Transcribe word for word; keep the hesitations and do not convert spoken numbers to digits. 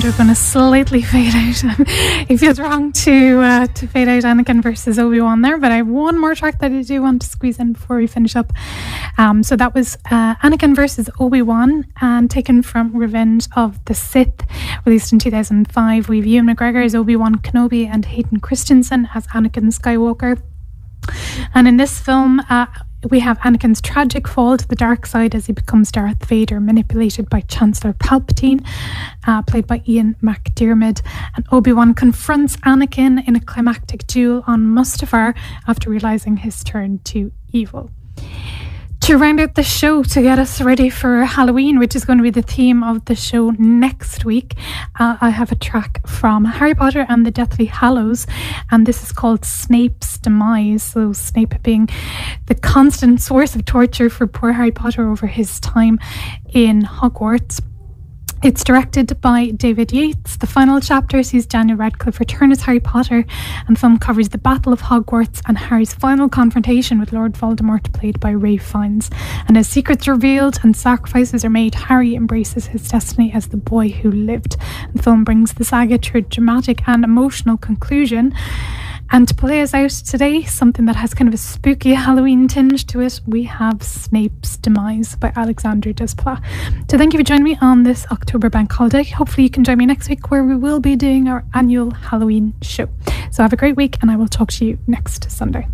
and we're going to slightly fade out. It feels wrong to uh, to fade out Anakin versus Obi-Wan there, but I have one more track that I do want to squeeze in before we finish up. Um, so that was uh, Anakin versus Obi-Wan, and taken from Revenge of the Sith, released in two thousand five. We have Ewan McGregor as Obi-Wan Kenobi and Hayden Christensen as Anakin Skywalker. And in this film, uh, we have Anakin's tragic fall to the dark side as he becomes Darth Vader, manipulated by Chancellor Palpatine, uh, played by Ian McDiarmid. And Obi-Wan confronts Anakin in a climactic duel on Mustafar after realising his turn to evil. To round out the show, to get us ready for Halloween, which is going to be the theme of the show next week, uh, I have a track from Harry Potter and the Deathly Hallows, and this is called Snape's Demise. So Snape being the constant source of torture for poor Harry Potter over his time in Hogwarts. It's directed by David Yates. The final chapter sees Daniel Radcliffe return as Harry Potter, and the film covers the Battle of Hogwarts and Harry's final confrontation with Lord Voldemort, played by Ralph Fiennes. And as secrets are revealed and sacrifices are made, Harry embraces his destiny as the boy who lived. And the film brings the saga to a dramatic and emotional conclusion. And to play us out today, something that has kind of a spooky Halloween tinge to it, we have Snape's Demise by Alexandre Desplat. So thank you for joining me on this October bank holiday. Hopefully you can join me next week, where we will be doing our annual Halloween show. So have a great week, and I will talk to you next Sunday.